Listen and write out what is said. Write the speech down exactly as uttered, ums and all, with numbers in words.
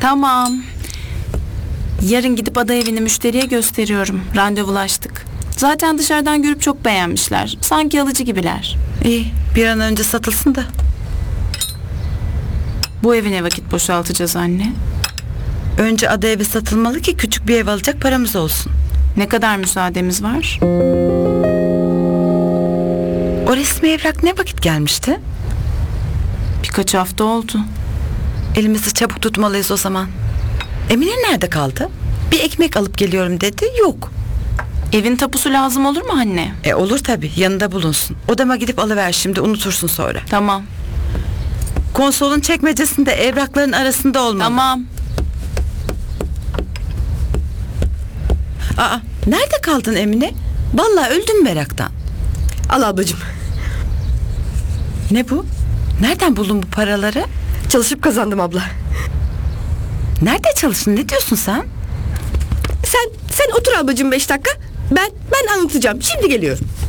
Tamam. Yarın gidip ada evini müşteriye gösteriyorum. Randevulaştık. Zaten dışarıdan görüp çok beğenmişler. Sanki alıcı gibiler. İyi, bir an önce satılsın da. Bu evine vakit boşaltacağız anne. Önce ada evi satılmalı ki küçük bir ev alacak paramız olsun. Ne kadar müsaademiz var? O resmi evrak ne vakit gelmişti? Birkaç hafta oldu. Elimizi çabuk tutmalıyız o zaman. Emine nerede kaldı? Bir ekmek alıp geliyorum dedi, yok. Evin tapusu lazım olur mu anne? E olur tabii, yanında bulunsun. Odama gidip alıver şimdi, unutursun sonra. Tamam. Konsolun çekmecesinde evrakların arasında olmalı. Tamam. Aa, nerede kaldın Emine? Vallahi öldüm meraktan. Al ablacığım. Ne bu? Nereden buldun bu paraları? Çalışıp kazandım abla. Nerede çalıştın? Ne diyorsun sen? Sen sen otur ablacığım beş dakika. Ben ben anlatacağım. Şimdi geliyorum.